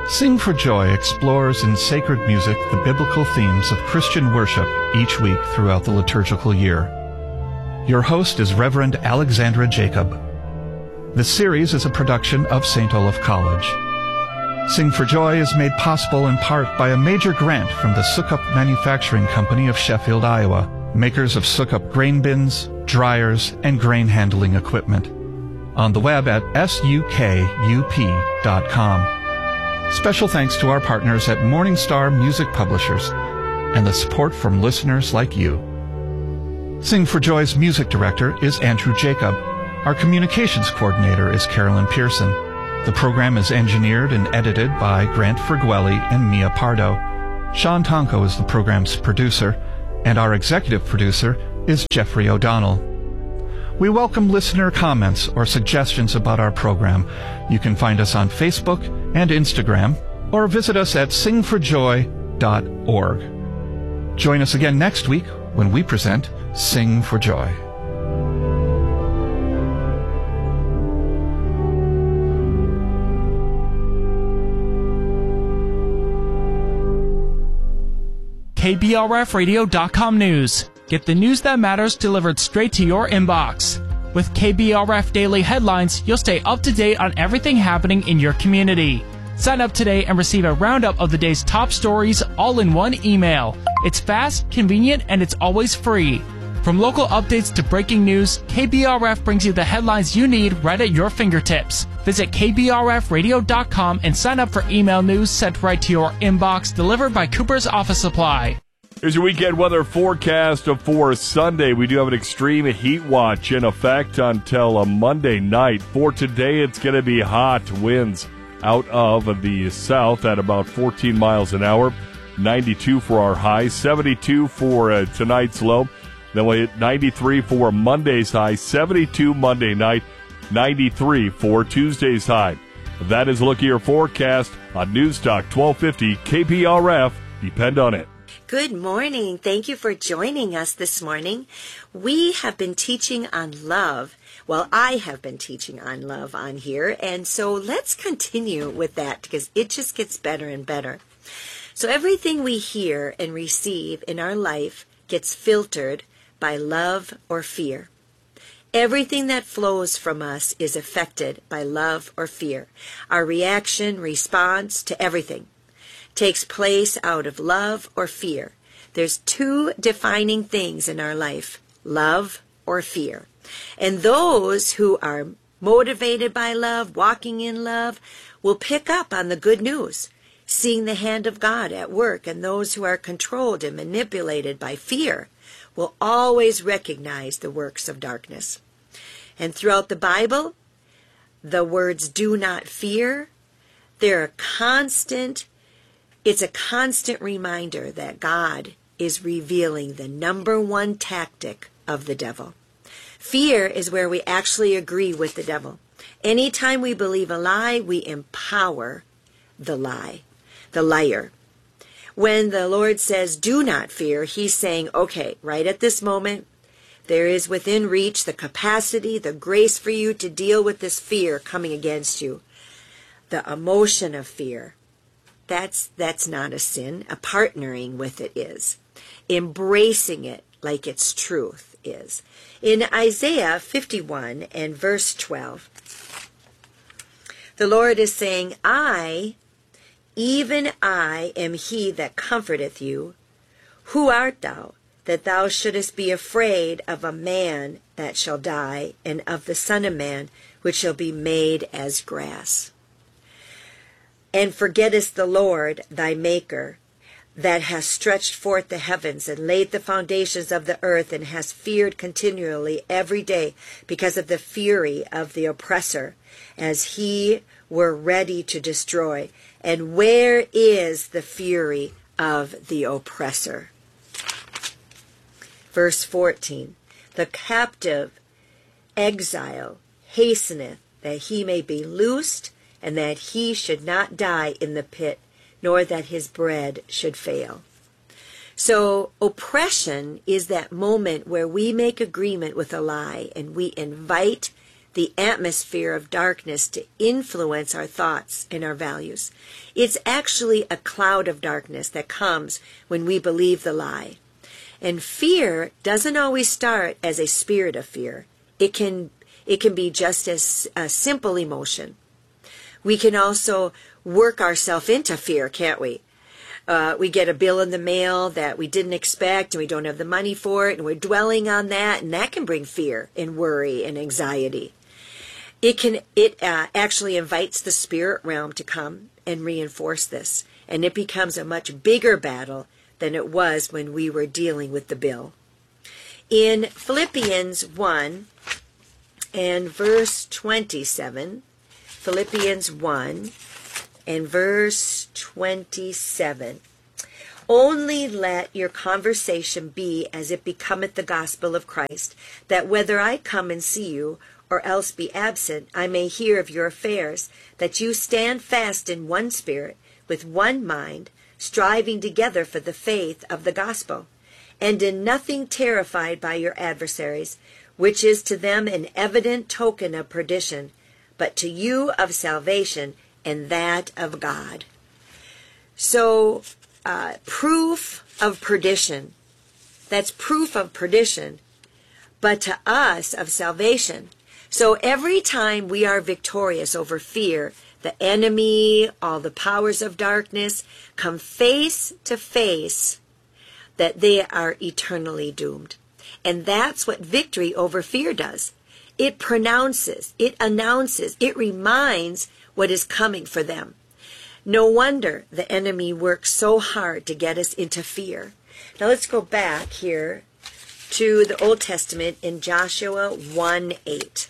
Sing for Joy explores in sacred music the biblical themes of Christian worship each week throughout the liturgical year. Your host is Reverend Alexandra Jacob. This series is a production of St. Olaf College. Sing for Joy is made possible in part by a major grant from the Sukup Manufacturing Company of Sheffield, Iowa, makers of Sukup grain bins, dryers, and grain handling equipment. On the web at sukup.com. Special thanks to our partners at Morningstar Music Publishers and the support from listeners like you. Sing for Joy's music director is Andrew Jacob. Our communications coordinator is Carolyn Pearson. The program is engineered and edited by Grant Ferguelli and Mia Pardo. Sean Tonko is the program's producer, and our executive producer is Jeffrey O'Donnell. We welcome listener comments or suggestions about our program. You can find us on Facebook and Instagram, or visit us at singforjoy.org. Join us again next week when we present Sing for Joy. KBRFradio.com News. Get the news that matters delivered straight to your inbox. With KBRF Daily Headlines, you'll stay up to date on everything happening in your community. Sign up today and receive a roundup of the day's top stories all in one email. It's fast, convenient, and it's always free. From local updates to breaking news, KBRF brings you the headlines you need right at your fingertips. Visit KBRFradio.com and sign up for email news sent right to your inbox, delivered by Cooper's Office Supply. Here's your weekend weather forecast for Sunday. We do have an extreme heat watch in effect until Monday night. For today, it's going to be hot. Winds out of the south at about 14 miles an hour. 92 for our high, 72 for tonight's low. Then we'll hit 93 for Monday's high, 72 Monday night, 93 for Tuesday's high. That is a look at your forecast on Newstalk 1250 KBRF. Depend on it. Good morning. Thank you for joining us this morning. We have been teaching on love. Well, I have been teaching on love on here, and so let's continue with that because it just gets better and better. So everything we hear and receive in our life gets filtered by love or fear. Everything that flows from us is affected by love or fear. Our reaction, response to everything takes place out of love or fear. There's two defining things in our life, love or fear. And those who are motivated by love, walking in love, will pick up on the good news, seeing the hand of God at work. And those who are controlled and manipulated by fear will always recognize the works of darkness. And throughout the Bible, the words do not fear, it's a constant reminder that God is revealing the number one tactic of the devil. Fear is where we actually agree with the devil. Anytime we believe a lie, we empower the liar. When the Lord says, do not fear, he's saying, okay, right at this moment, there is within reach the capacity, the grace for you to deal with this fear coming against you. The emotion of fear. That's not a sin. A partnering with it is. Embracing it like its truth is. In Isaiah 51 and verse 12, the Lord is saying, I, even I, am he that comforteth you. Who art thou, that thou shouldest be afraid of a man that shall die, and of the Son of Man, which shall be made as grass? And forgettest the Lord thy Maker, that has stretched forth the heavens, and laid the foundations of the earth, and has feared continually every day, because of the fury of the oppressor, as he were ready to destroy. And where is the fury of the oppressor? Verse 14, the captive exile hasteneth, that he may be loosed, and that he should not die in the pit, nor that his bread should fail. So oppression is that moment where we make agreement with a lie, and we invite the atmosphere of darkness to influence our thoughts and our values. It's actually a cloud of darkness that comes when we believe the lie. And fear doesn't always start as a spirit of fear. It can be just as a simple emotion. We can also work ourselves into fear, can't we? We get a bill in the mail that we didn't expect and we don't have the money for it, and we're dwelling on that, and that can bring fear and worry and anxiety. It actually invites the spirit realm to come and reinforce this, and it becomes a much bigger battle than it was when we were dealing with the bill. In Philippians 1 and verse 27, Philippians 1 and verse 27, only let your conversation be as it becometh the gospel of Christ, that whether I come and see you, or else be absent, I may hear of your affairs, that you stand fast in one spirit, with one mind, striving together for the faith of the gospel, and in nothing terrified by your adversaries, which is to them an evident token of perdition, but to you of salvation, and that of God. So, proof of perdition. That's proof of perdition, but to us of salvation. So every time we are victorious over fear, the enemy, all the powers of darkness come face to face that they are eternally doomed. And that's what victory over fear does. It pronounces, it announces, it reminds what is coming for them. No wonder the enemy works so hard to get us into fear. Now let's go back here to the Old Testament in Joshua 1:8.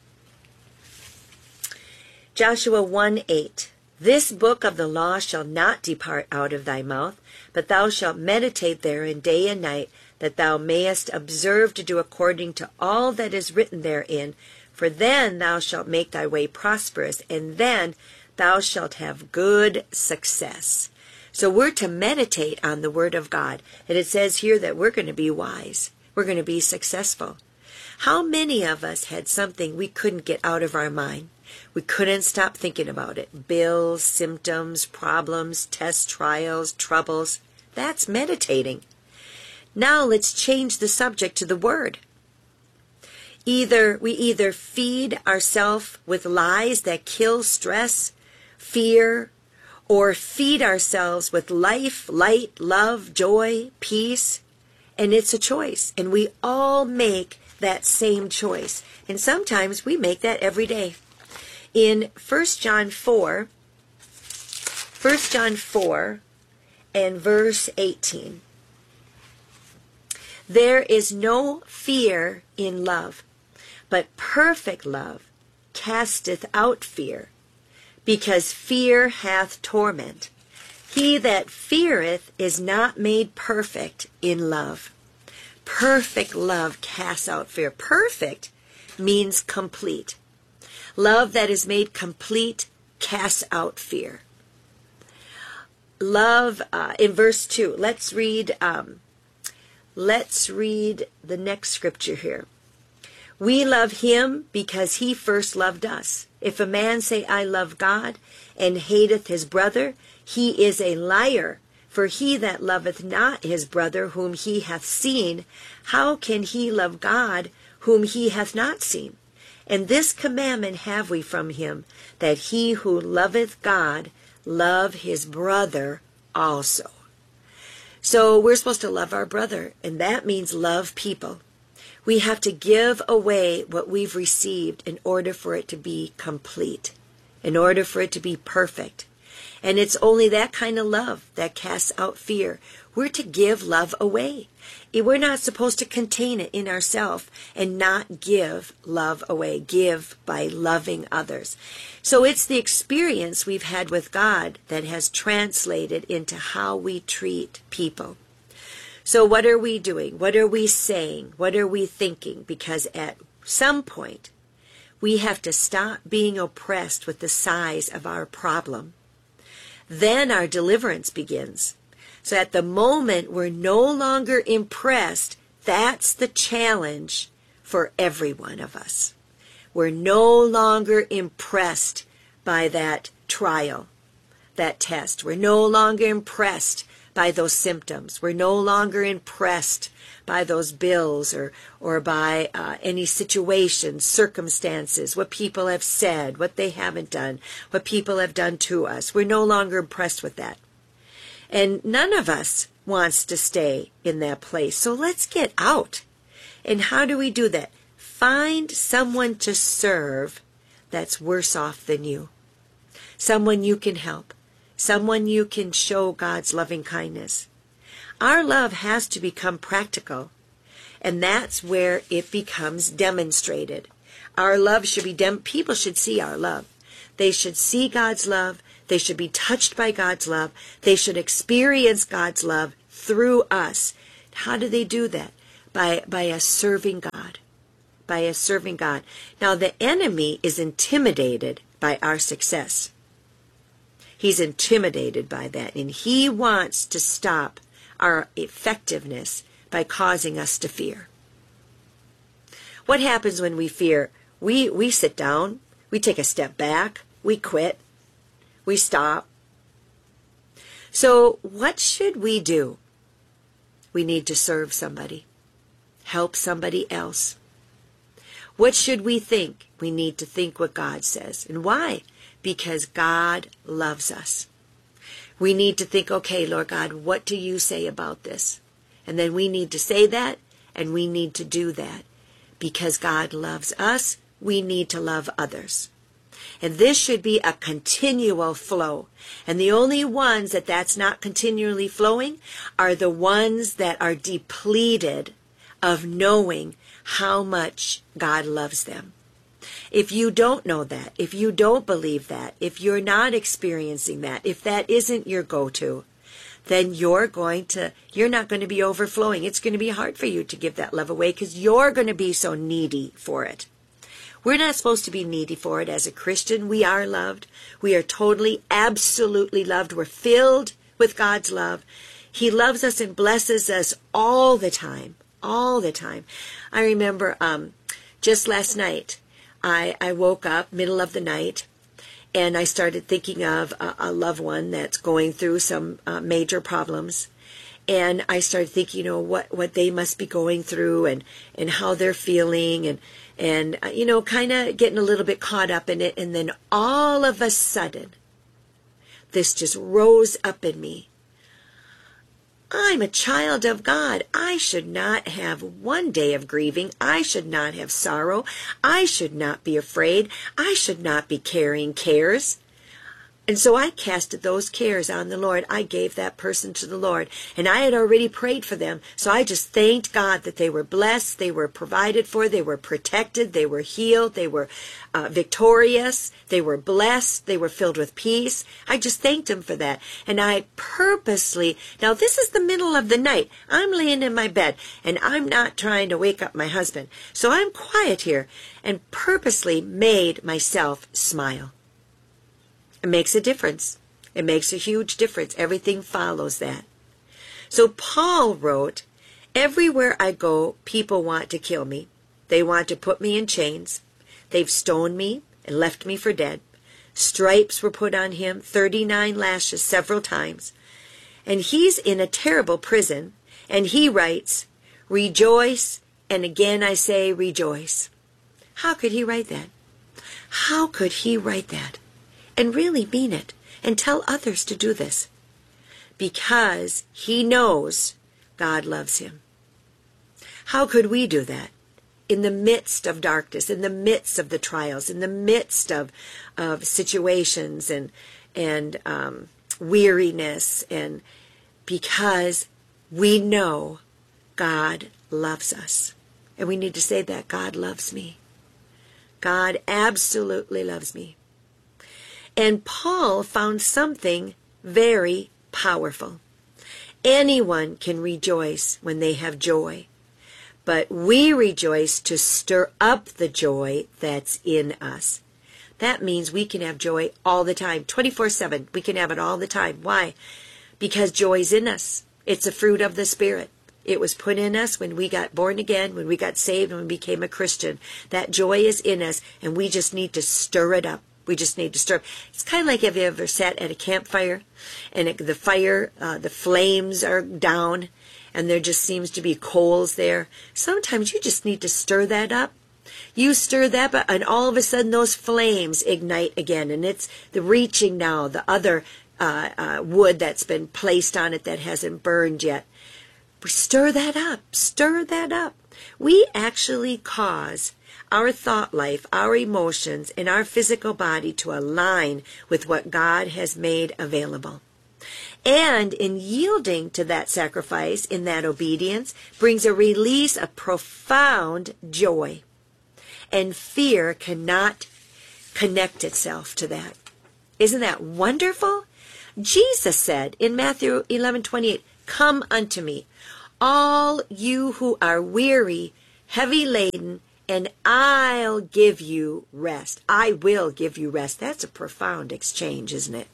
Joshua 1:8. This book of the law shall not depart out of thy mouth, but thou shalt meditate therein day and night, that thou mayest observe to do according to all that is written therein. For then thou shalt make thy way prosperous, and then thou shalt have good success. So we're to meditate on the Word of God. And it says here that we're going to be wise. We're going to be successful. How many of us had something we couldn't get out of our mind? We couldn't stop thinking about it. Bills, symptoms, problems, tests, trials, troubles. That's meditating. Now let's change the subject to the Word. We either feed ourselves with lies that kill stress, fear, or feed ourselves with life, light, love, joy, peace. And it's a choice. And we all make that same choice. And sometimes we make that every day. In 1 John 4 and verse 18, there is no fear in love, but perfect love casteth out fear, because fear hath torment. He that feareth is not made perfect in love. Perfect love casts out fear. Perfect means complete. Love that is made complete casts out fear. Love, in verse 2, let's read the next scripture here. We love him because he first loved us. If a man say, I love God, and hateth his brother, he is a liar. For he that loveth not his brother whom he hath seen, how can he love God whom he hath not seen? And this commandment have we from him, that he who loveth God love his brother also. So we're supposed to love our brother, and that means love people. We have to give away what we've received in order for it to be complete, in order for it to be perfect. And it's only that kind of love that casts out fear. We're to give love away. We're not supposed to contain it in ourselves and not give love away. Give by loving others. So it's the experience we've had with God that has translated into how we treat people. So what are we doing? What are we saying? What are we thinking? Because at some point, we have to stop being oppressed with the size of our problem. Then our deliverance begins. So at the moment we're no longer impressed, that's the challenge for every one of us. We're no longer impressed by that trial, that test. We're no longer impressed by those symptoms. We're no longer impressed by those bills or by any situations, circumstances, what people have said, what they haven't done, what people have done to us. We're no longer impressed with that. And none of us wants to stay in that place. So let's get out. And how do we do that? Find someone to serve that's worse off than you. Someone you can help. Someone you can show God's loving kindness. Our love has to become practical. And that's where it becomes demonstrated. Our love should be, people should see our love. They should see God's love. They should be touched by God's love. They should experience God's love through us. How do they do that? By us serving God. By us serving God. Now, the enemy is intimidated by our success. He's intimidated by that. And he wants to stop our effectiveness by causing us to fear. What happens when we fear? We sit down. We take a step back. We quit. We stop. So what should we do? We need to serve somebody. Help somebody else. What should we think? We need to think what God says. And why? Because God loves us. We need to think, okay, Lord God, what do you say about this? And then we need to say that, and we need to do that. Because God loves us, we need to love others. And this should be a continual flow. And the only ones that's not continually flowing are the ones that are depleted of knowing how much God loves them. If you don't know that, if you don't believe that, if you're not experiencing that, if that isn't your go-to, then you're not going to be overflowing. It's going to be hard for you to give that love away because you're going to be so needy for it. We're not supposed to be needy for it as a Christian. We are loved. We are totally, absolutely loved. We're filled with God's love. He loves us and blesses us all the time. All the time. I remember just last night, I woke up middle of the night and I started thinking of a loved one that's going through some major problems. And I started thinking, what they must be going through and how they're feeling and kind of getting a little bit caught up in it. And then all of a sudden, this just rose up in me. I'm a child of God. I should not have one day of grieving. I should not have sorrow. I should not be afraid. I should not be carrying cares. And so I casted those cares on the Lord. I gave that person to the Lord. And I had already prayed for them. So I just thanked God that they were blessed, they were provided for, they were protected, they were healed, they were victorious, they were blessed, they were filled with peace. I just thanked Him for that. And I purposely, now this is the middle of the night. I'm laying in my bed and I'm not trying to wake up my husband. So I'm quiet here and purposely made myself smile. It makes a difference. It makes a huge difference. Everything follows that. So Paul wrote, everywhere I go, people want to kill me. They want to put me in chains. They've stoned me and left me for dead. Stripes were put on him, 39 lashes several times. And he's in a terrible prison. And he writes, rejoice, and again I say rejoice. How could he write that? How could he write that? And really mean it, and tell others to do this. Because he knows God loves him. How could we do that? In the midst of darkness, in the midst of the trials, in the midst of situations and weariness, and because we know God loves us. And we need to say that God loves me. God absolutely loves me. And Paul found something very powerful. Anyone can rejoice when they have joy, but we rejoice to stir up the joy that's in us. That means we can have joy all the time, 24/7. We can have it all the time. Why? Because joy's in us. It's a fruit of the Spirit. It was put in us when we got born again, when we got saved, when we became a Christian. That joy is in us, and we just need to stir it up. We just need to stir up. It's kind of like, have you ever sat at a campfire and the fire, the flames are down and there just seems to be coals there? Sometimes you just need to stir that up. You stir that up and all of a sudden those flames ignite again, and it's the reaching now, the other wood that's been placed on it that hasn't burned yet. Stir that up. Stir that up. We actually cause our thought life, our emotions, and our physical body to align with what God has made available. And in yielding to that sacrifice, in that obedience, brings a release of profound joy. And fear cannot connect itself to that. Isn't that wonderful? Jesus said in Matthew 11:28, "Come unto me, all you who are weary, heavy laden, and I'll give you rest." I will give you rest. That's a profound exchange, isn't it?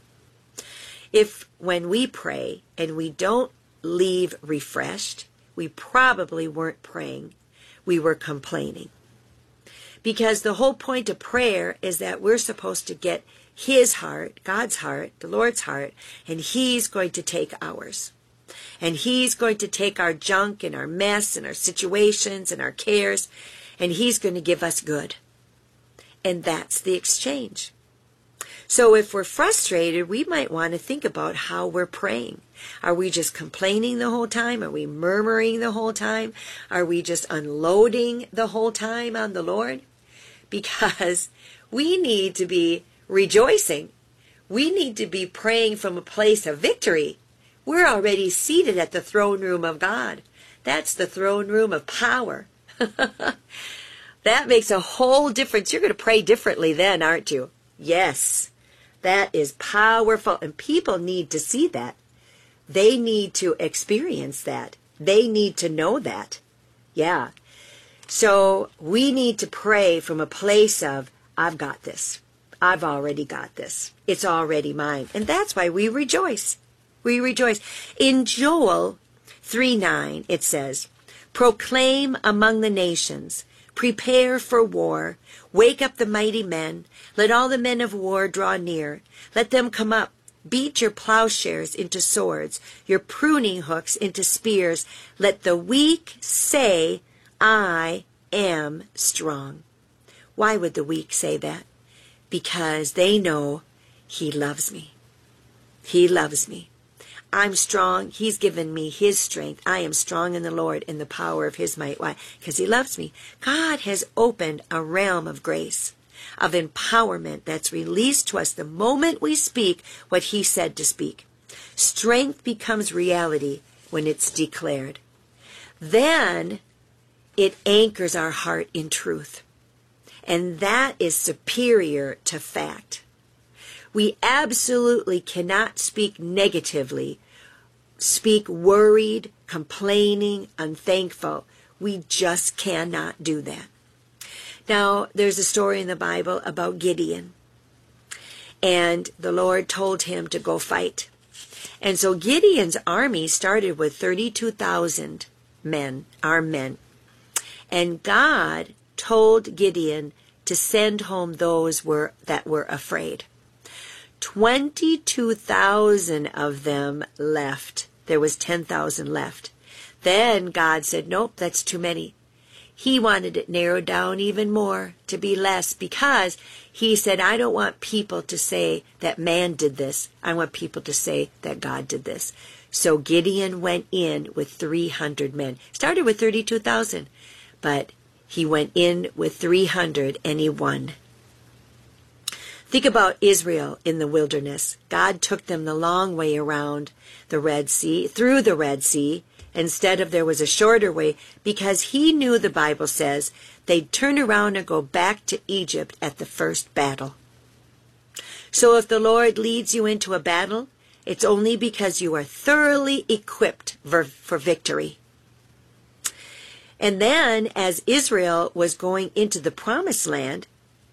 If when we pray and we don't leave refreshed, we probably weren't praying. We were complaining. Because the whole point of prayer is that we're supposed to get His heart, God's heart, the Lord's heart, and He's going to take ours. And He's going to take our junk and our mess and our situations and our cares, and He's going to give us good. And that's the exchange. So if we're frustrated, we might want to think about how we're praying. Are we just complaining the whole time? Are we murmuring the whole time? Are we just unloading the whole time on the Lord? Because we need to be rejoicing. We need to be praying from a place of victory. We're already seated at the throne room of God. That's the throne room of power. That makes a whole difference. You're going to pray differently then, aren't you? Yes, that is powerful. And people need to see that. They need to experience that. They need to know that. Yeah. So we need to pray from a place of, I've got this. I've already got this. It's already mine. And that's why we rejoice. We rejoice. In Joel 3:9, it says, "Proclaim among the nations, prepare for war, wake up the mighty men, let all the men of war draw near, let them come up, beat your plowshares into swords, your pruning hooks into spears, let the weak say, I am strong." Why would the weak say that? Because they know He loves me. He loves me. I'm strong. He's given me His strength. I am strong in the Lord in the power of His might. Why? Because He loves me. God has opened a realm of grace, of empowerment that's released to us the moment we speak what He said to speak. Strength becomes reality when it's declared. Then it anchors our heart in truth. And that is superior to fact. We absolutely cannot speak negatively, speak worried, complaining, unthankful. We just cannot do that. Now, there's a story in the Bible about Gideon. And the Lord told him to go fight. And so Gideon's army started with 32,000 men, armed men. And God told Gideon to send home those that were afraid. 22,000 of them left. There was 10,000 left. Then God said, nope, that's too many. He wanted it narrowed down even more, to be less, because He said, I don't want people to say that man did this. I want people to say that God did this. So Gideon went in with 300 men. Started with 32,000, but he went in with 300 and he won. Think about Israel in the wilderness. God took them the long way around the Red Sea, through the Red Sea. Instead of there was a shorter way, because He knew, the Bible says, they'd turn around and go back to Egypt at the first battle. So if the Lord leads you into a battle, it's only because you are thoroughly equipped for victory. And then as Israel was going into the Promised Land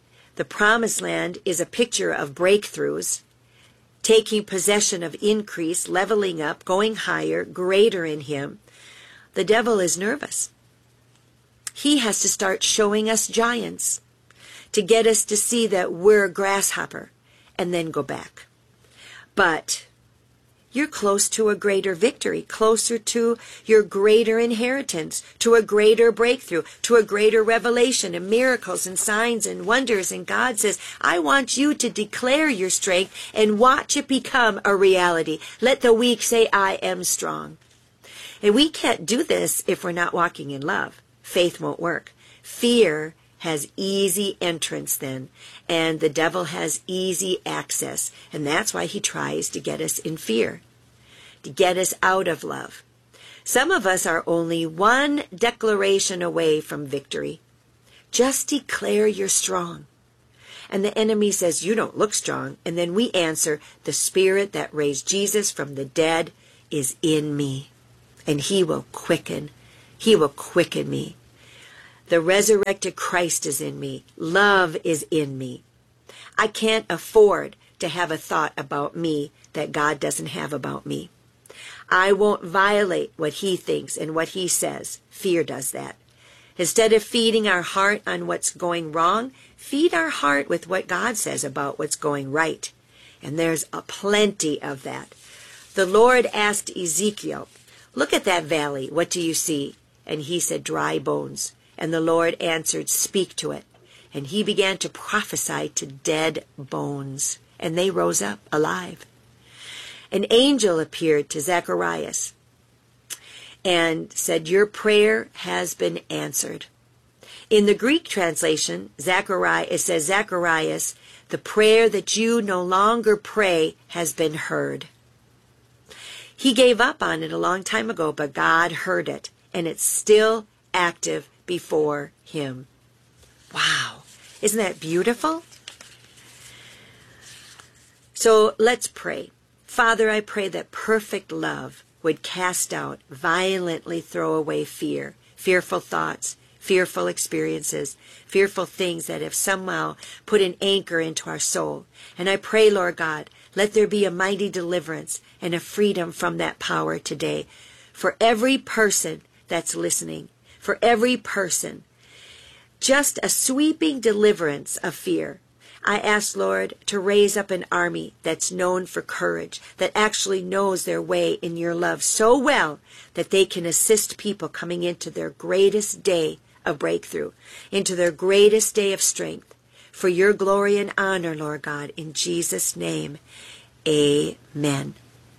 is a picture of breakthroughs, taking possession of increase, leveling up, going higher, greater in Him. the devil is nervous. He has to start showing us giants to get us to see that we're a grasshopper and then go back. But you're close to a greater victory, closer to your greater inheritance, to a greater breakthrough, to a greater revelation and miracles and signs and wonders. And God says, I want you to declare your strength and watch it become a reality. Let the weak say, I am strong. And we can't do this if we're not walking in love. Faith won't work. Fear has easy entrance then, and the devil has easy access, and that's why he tries to get us in fear, to get us out of love. Some of us are only one declaration away from victory. Just declare you're strong. And the enemy says, you don't look strong, and then we answer, the Spirit that raised Jesus from the dead is in me, and he will quicken me. The resurrected Christ is in me. Love is in me. I can't afford to have a thought about me that God doesn't have about me. I won't violate what he thinks and what he says. Fear does that. Instead of feeding our heart on what's going wrong, feed our heart with what God says about what's going right. And there's a plenty of that. The Lord asked Ezekiel, look at that valley. What do you see? And he said, dry bones. And the Lord answered, speak to it. And he began to prophesy to dead bones. And they rose up alive. An angel appeared to Zacharias and said, your prayer has been answered. In the Greek translation, it says, Zacharias, the prayer that you no longer pray has been heard. He gave up on it a long time ago, but God heard it, and it's still active before him. Wow. Isn't that beautiful? So let's pray. Father, I pray that perfect love would cast out, violently throw away fear, fearful thoughts, fearful experiences, fearful things that have somehow put an anchor into our soul. And I pray, Lord God, let there be a mighty deliverance and a freedom from that power today for every person that's listening. For every person, just a sweeping deliverance of fear. I ask, Lord, to raise up an army that's known for courage, that actually knows their way in your love so well that they can assist people coming into their greatest day of breakthrough, into their greatest day of strength. For your glory and honor, Lord God, in Jesus' name, amen.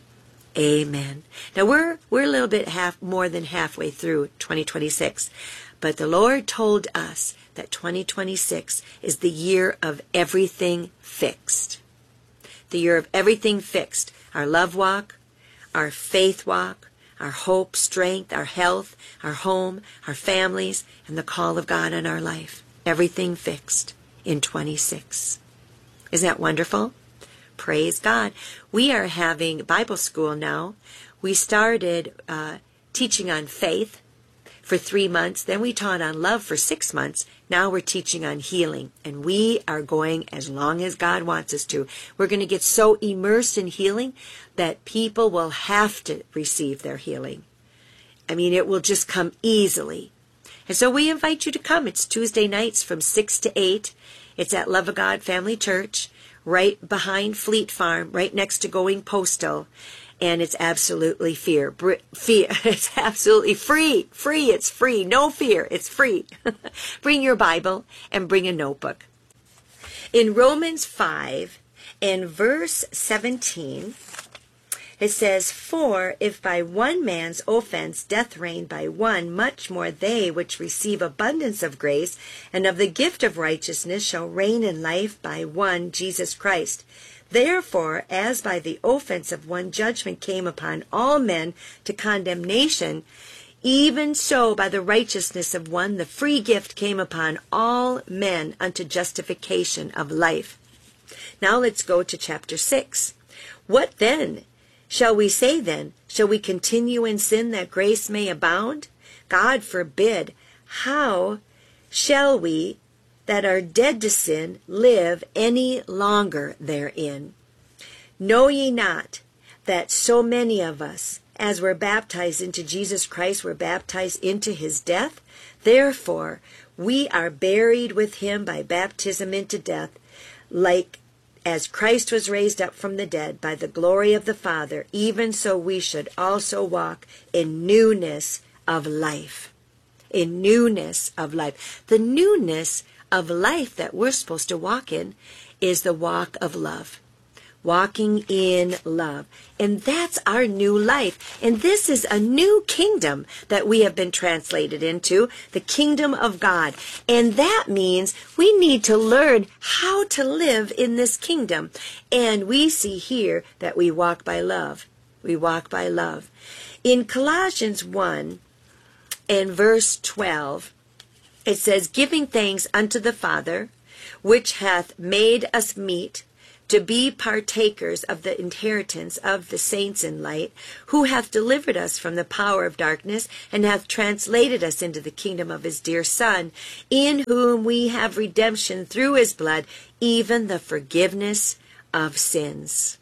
Amen. Now we're a little bit more than halfway through 2026, but the Lord told us that 2026 is the year of everything fixed. The year of everything fixed. Our love walk, our faith walk, our hope, strength, our health, our home, our families, and the call of God on our life. Everything fixed in 26. Isn't that wonderful? Praise God. We are having Bible school now. We started teaching on faith for 3 months. Then we taught on love for 6 months. Now we're teaching on healing. And we are going as long as God wants us to. We're going to get so immersed in healing that people will have to receive their healing. I mean, it will just come easily. And so we invite you to come. It's Tuesday nights from 6 to 8. It's at Love of God Family Church, right behind Fleet Farm, right next to Going Postal. And it's absolutely it's absolutely free. It's free. No fear. It's free. Bring your Bible and bring a notebook. In Romans 5 and verse 17, it says, for if by one man's offense death reigned by one, much more they which receive abundance of grace and of the gift of righteousness shall reign in life by one, Jesus Christ. Therefore, as by the offense of one judgment came upon all men to condemnation, even so by the righteousness of one the free gift came upon all men unto justification of life. Now let's go to chapter 6. What then? Shall we say then, shall we continue in sin that grace may abound? God forbid. How shall we that are dead to sin live any longer therein? Know ye not that so many of us, as we're baptized into Jesus Christ, we're baptized into his death. Therefore, we are buried with him by baptism into death, like as Christ was raised up from the dead by the glory of the Father, even so we should also walk in newness of life. In newness of life. The newness of life that we're supposed to walk in is the walk of love. Walking in love. And that's our new life. And this is a new kingdom that we have been translated into, the kingdom of God. And that means we need to learn how to live in this kingdom. And we see here that we walk by love. We walk by love. In Colossians 1 and verse 12, it says, giving thanks unto the Father, which hath made us meet to be partakers of the inheritance of the saints in light, who hath delivered us from the power of darkness, and hath translated us into the kingdom of his dear Son, in whom we have redemption through his blood, even the forgiveness of sins.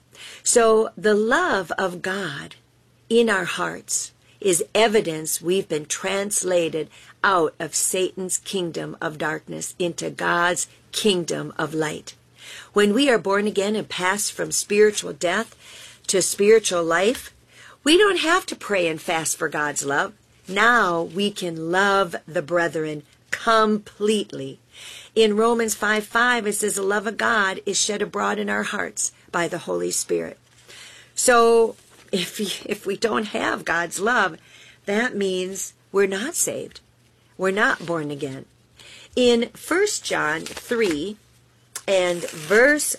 So the love of God in our hearts is evidence we've been translated out of Satan's kingdom of darkness into God's kingdom of light. When we are born again and pass from spiritual death to spiritual life, we don't have to pray and fast for God's love. Now we can love the brethren completely. In Romans 5:5, it says, the love of God is shed abroad in our hearts by the Holy Spirit. So if we don't have God's love, that means we're not saved. We're not born again. In 1 John 3 and verse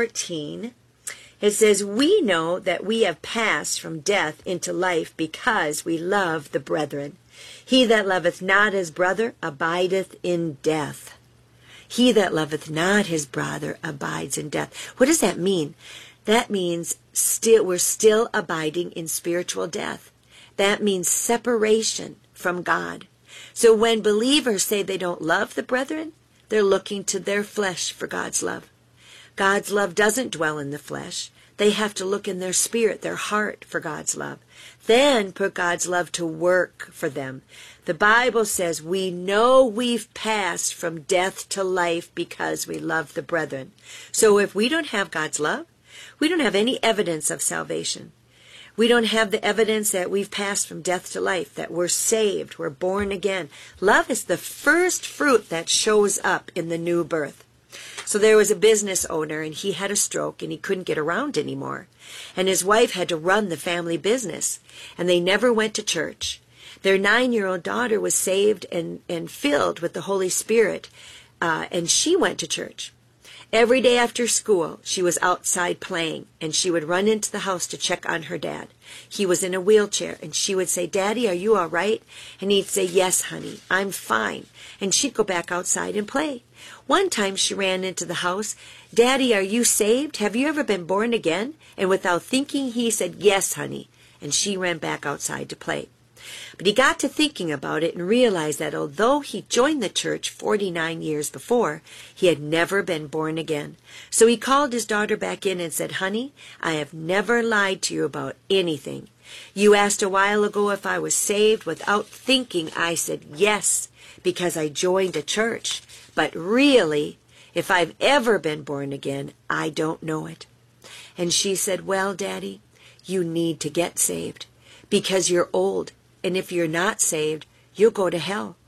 14, it says, we know that we have passed from death into life because we love the brethren. He that loveth not his brother abideth in death. He that loveth not his brother abides in death. What does that mean? That means we're still abiding in spiritual death. That means separation from God. So when believers say they don't love the brethren, they're looking to their flesh for God's love. God's love doesn't dwell in the flesh. They have to look in their spirit, their heart, for God's love. Then put God's love to work for them. The Bible says we know we've passed from death to life because we love the brethren. So if we don't have God's love, we don't have any evidence of salvation. We don't have the evidence that we've passed from death to life, that we're saved, we're born again. Love is the first fruit that shows up in the new birth. So there was a business owner, and he had a stroke, and he couldn't get around anymore. And his wife had to run the family business, and they never went to church. Their 9-year-old daughter was saved and filled with the Holy Spirit, and she went to church. Every day after school, she was outside playing, and she would run into the house to check on her dad. He was in a wheelchair, and she would say, Daddy, are you all right? And he'd say, yes, honey, I'm fine. And she'd go back outside and play. One time she ran into the house, Daddy, are you saved? Have you ever been born again? And without thinking, he said, yes, honey. And she ran back outside to play. But he got to thinking about it and realized that although he joined the church 49 years before, he had never been born again. So he called his daughter back in and said, Honey, I have never lied to you about anything. You asked a while ago if I was saved. Without thinking, I said yes, because I joined a church. But really, if I've ever been born again, I don't know it. And she said, well, Daddy, you need to get saved because you're old. And if you're not saved, you'll go to hell.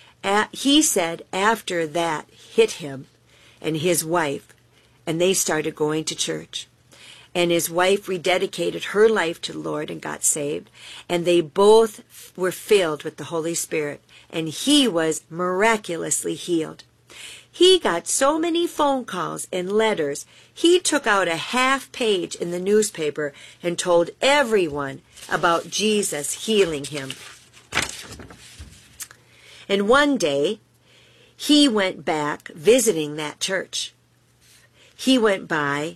He said after that hit him and his wife, and they started going to church. And his wife rededicated her life to the Lord and got saved. And they both were filled with the Holy Spirit. And he was miraculously healed. He got so many phone calls and letters, he took out a half page in the newspaper and told everyone about Jesus healing him. And one day, he went back visiting that church. He went by,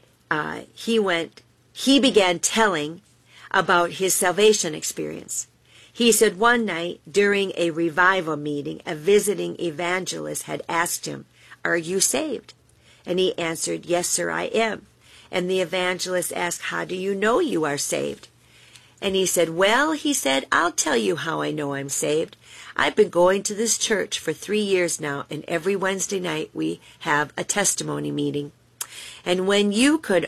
he began telling about his salvation experience. He said one night during a revival meeting, a visiting evangelist had asked him, are you saved? And he answered, yes, sir, I am. And the evangelist asked, how do you know you are saved? And he said, well, he said, I'll tell you how I know I'm saved. I've been going to this church for 3 years now, and every Wednesday night we have a testimony meeting. And you could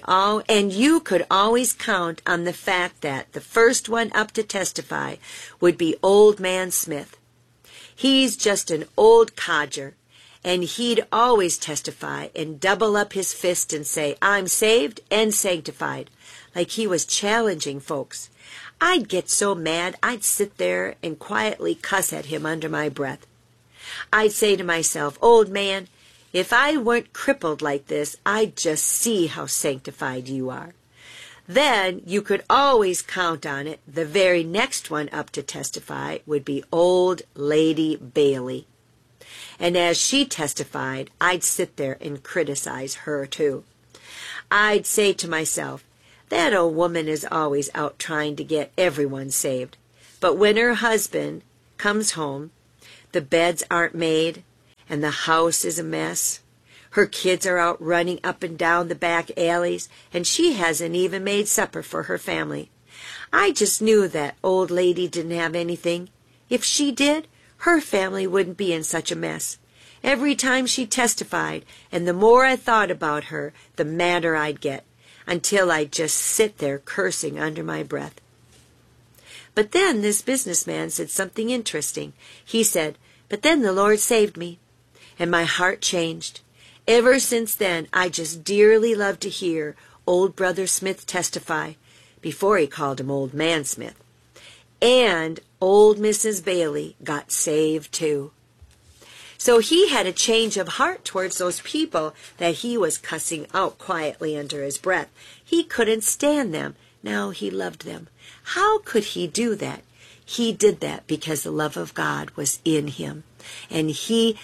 always count on the fact that the first one up to testify would be Old Man Smith. He's just an old codger, and he'd always testify and double up his fist and say, I'm saved and sanctified, like he was challenging folks. I'd get so mad, I'd sit there and quietly cuss at him under my breath. I'd say to myself, old man, if I weren't crippled like this, I'd just see how sanctified you are. Then you could always count on it. The very next one up to testify would be Old Lady Bailey. And as she testified, I'd sit there and criticize her too. I'd say to myself, that old woman is always out trying to get everyone saved. But when her husband comes home, the beds aren't made, and the house is a mess. Her kids are out running up and down the back alleys, and she hasn't even made supper for her family. I just knew that old lady didn't have anything. If she did, her family wouldn't be in such a mess. Every time she testified, and the more I thought about her, the madder I'd get, until I'd just sit there cursing under my breath. But then this businessman said something interesting. He said, but then the Lord saved me, and my heart changed. Ever since then, I just dearly love to hear old Brother Smith testify, before he called him Old Man Smith. And old Mrs. Bailey got saved too. So he had a change of heart towards those people that he was cussing out quietly under his breath. He couldn't stand them. Now he loved them. How could he do that? He did that because the love of God was in him. And he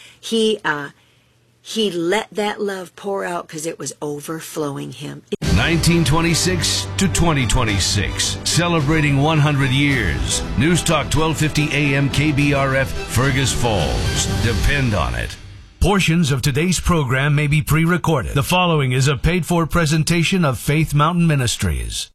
let that love pour out because it was overflowing him. 1926 to 2026, celebrating 100 years. News Talk 1250 AM KBRF, Fergus Falls. Depend on it. Portions of today's program may be pre-recorded. The following is a paid-for presentation of Faith Mountain Ministries.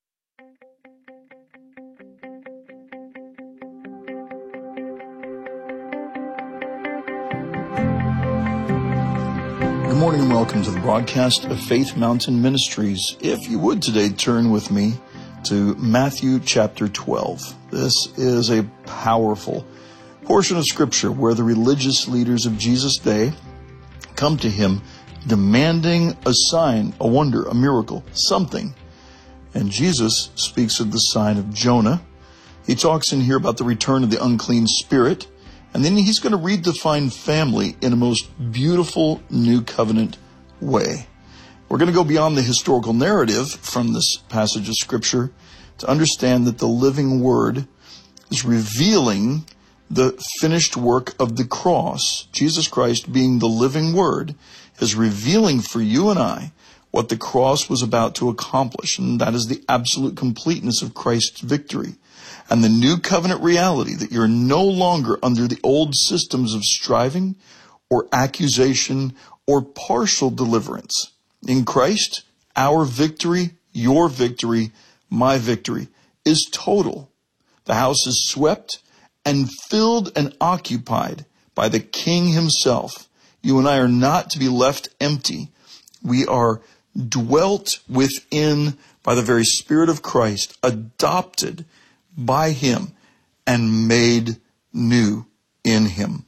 Good morning and welcome to the broadcast of Faith Mountain Ministries. If you would today, turn with me to Matthew chapter 12. This is a powerful portion of Scripture where the religious leaders of Jesus' day come to him demanding a sign, a wonder, a miracle, something. And Jesus speaks of the sign of Jonah. He talks in here about the return of the unclean spirit. And then he's going to redefine family in a most beautiful new covenant way. We're going to go beyond the historical narrative from this passage of Scripture to understand that the living Word is revealing the finished work of the cross. Jesus Christ, being the living Word, is revealing for you and I what the cross was about to accomplish, and that is the absolute completeness of Christ's victory. And the new covenant reality that you're no longer under the old systems of striving or accusation or partial deliverance. In Christ, our victory, your victory, my victory is total. The house is swept and filled and occupied by the King himself. You and I are not to be left empty. We are dwelt within by the very Spirit of Christ, adopted by him and made new in him.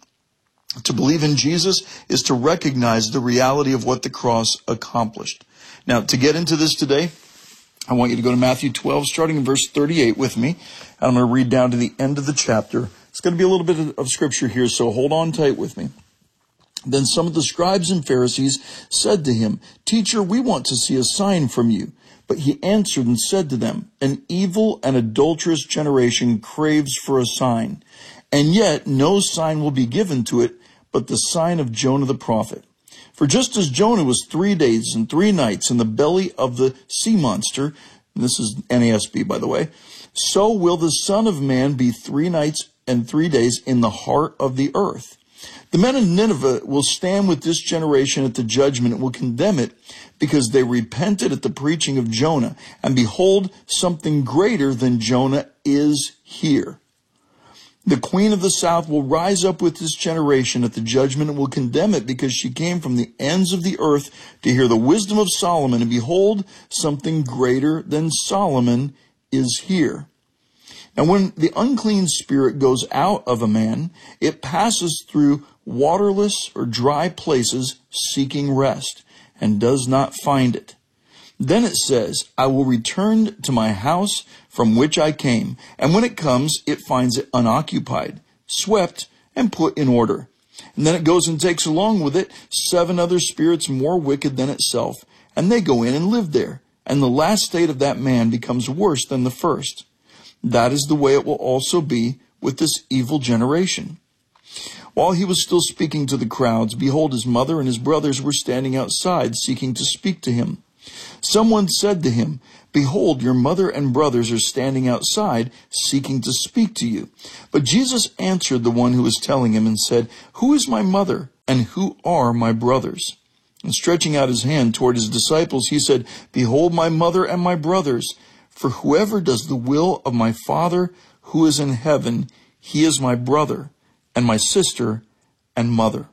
To believe in Jesus is to recognize the reality of what the cross accomplished. Now, to get into this today, I want you to go to Matthew 12, starting in verse 38 with me. And I'm going to read down to the end of the chapter. It's going to be a little bit of Scripture here, so hold on tight with me. Then some of the scribes and Pharisees said to him, Teacher, we want to see a sign from you. But he answered and said to them, An evil and adulterous generation craves for a sign, and yet no sign will be given to it but the sign of Jonah the prophet. For just as Jonah was 3 days and 3 nights in the belly of the sea monster, and this is NASB by the way, so will the Son of Man be 3 nights and 3 days in the heart of the earth. The men of Nineveh will stand with this generation at the judgment and will condemn it because they repented at the preaching of Jonah. And behold, something greater than Jonah is here. The queen of the south will rise up with this generation at the judgment and will condemn it because she came from the ends of the earth to hear the wisdom of Solomon. And behold, something greater than Solomon is here. Now, when the unclean spirit goes out of a man, it passes through waterless or dry places seeking rest and does not find it. Then it says, I will return to my house from which I came. And when it comes, it finds it unoccupied, swept, and put in order. And then it goes and takes along with it 7 other spirits more wicked than itself. And they go in and live there. And the last state of that man becomes worse than the first. That is the way it will also be with this evil generation. While he was still speaking to the crowds, behold, his mother and his brothers were standing outside, seeking to speak to him. Someone said to him, behold, your mother and brothers are standing outside, seeking to speak to you. But Jesus answered the one who was telling him and said, who is my mother and who are my brothers? And stretching out his hand toward his disciples, he said, behold, my mother and my brothers. For whoever does the will of my Father who is in heaven, he is my brother and my sister and mother.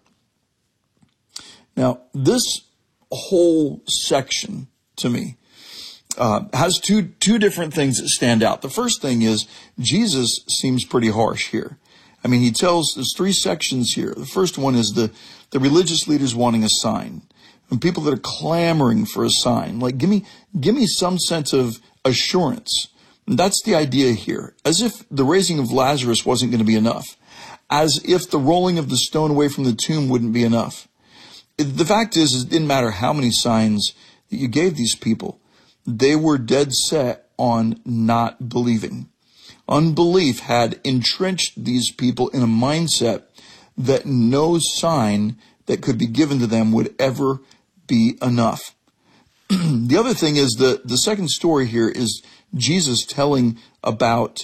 Now, this whole section, to me, has two different things that stand out. The first thing is Jesus seems pretty harsh here. I mean, he tells, there's 3 sections here. The first one is the religious leaders wanting a sign, and people that are clamoring for a sign. Like, give me some sense of assurance. And that's the idea here. As if the raising of Lazarus wasn't going to be enough. As if the rolling of the stone away from the tomb wouldn't be enough. The fact is, it didn't matter how many signs that you gave these people. They were dead set on not believing. Unbelief had entrenched these people in a mindset that no sign that could be given to them would ever be enough. The other thing is the second story here is Jesus telling about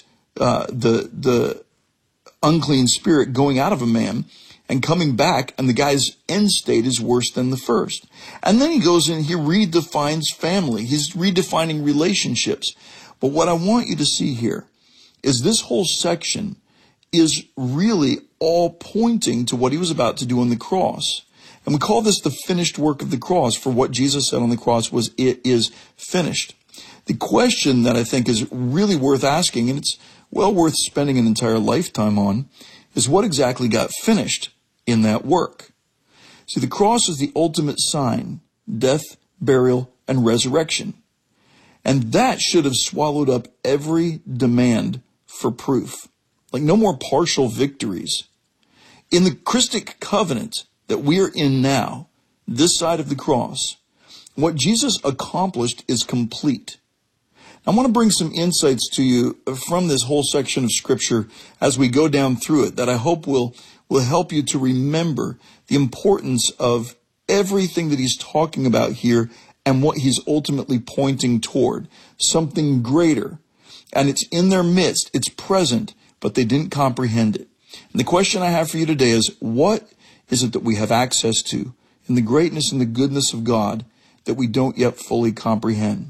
the unclean spirit going out of a man and coming back, and the guy's end state is worse than the first. And then he goes in, he redefines family. He's redefining relationships. But what I want you to see here is this whole section is really all pointing to what he was about to do on the cross. And we call this the finished work of the cross, for what Jesus said on the cross was, it is finished. The question that I think is really worth asking, and it's well worth spending an entire lifetime on, is what exactly got finished in that work. See, the cross is the ultimate sign, death, burial, and resurrection. And that should have swallowed up every demand for proof. Like, no more partial victories. In the Christic covenant that we are in now, this side of the cross, what Jesus accomplished is complete. I want to bring some insights to you from this whole section of Scripture as we go down through it that I hope will help you to remember the importance of everything that he's talking about here and what he's ultimately pointing toward, something greater. And it's in their midst, it's present, but they didn't comprehend it. And the question I have for you today is, what is it that we have access to in the greatness and the goodness of God that we don't yet fully comprehend?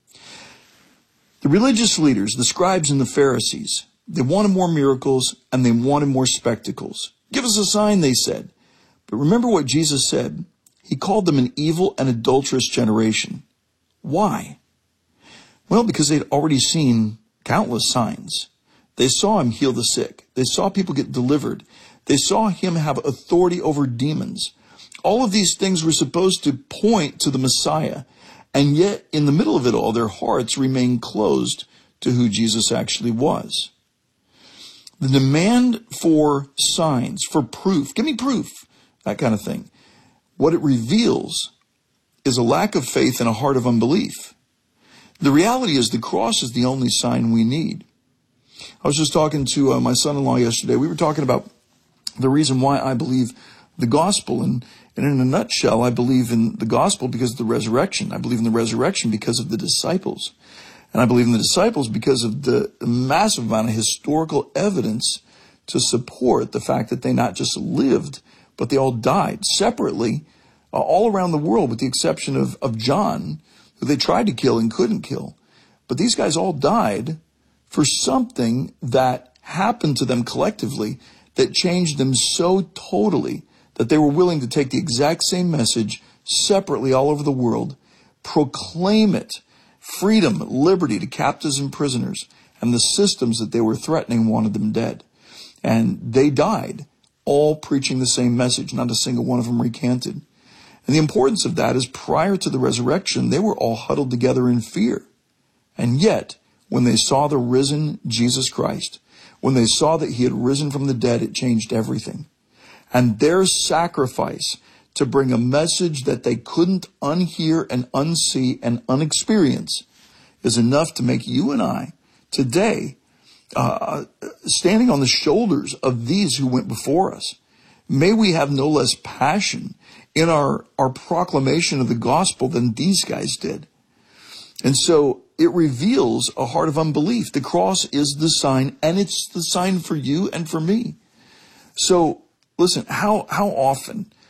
The religious leaders, the scribes and the Pharisees, they wanted more miracles and they wanted more spectacles. Give us a sign, they said. But remember what Jesus said. He called them an evil and adulterous generation. Why? Well, because they'd already seen countless signs. They saw him heal the sick. They saw people get delivered. They saw him have authority over demons. All of these things were supposed to point to the Messiah. And yet, in the middle of it all, their hearts remained closed to who Jesus actually was. The demand for signs, for proof, give me proof, that kind of thing. What it reveals is a lack of faith and a heart of unbelief. The reality is the cross is the only sign we need. I was just talking to my son-in-law yesterday. We were talking about the reason why I believe the gospel. And in a nutshell, I believe in the gospel because of the resurrection. I believe in the resurrection because of the disciples. And I believe in the disciples because of the massive amount of historical evidence to support the fact that they not just lived, but they all died separately all around the world, with the exception of John, who they tried to kill and couldn't kill. But these guys all died for something that happened to them collectively that changed them so totally that they were willing to take the exact same message separately all over the world, proclaim it, freedom, liberty to captives and prisoners, and the systems that they were threatening wanted them dead. And they died, all preaching the same message. Not a single one of them recanted. And the importance of that is, prior to the resurrection, they were all huddled together in fear. And yet, when they saw the risen Jesus Christ, when they saw that he had risen from the dead, it changed everything. And their sacrifice to bring a message that they couldn't unhear and unsee and unexperience is enough to make you and I today standing on the shoulders of these who went before us. May we have no less passion in our proclamation of the gospel than these guys did. And so it reveals a heart of unbelief. The cross is the sign, and it's the sign for you and for me. So listen, how often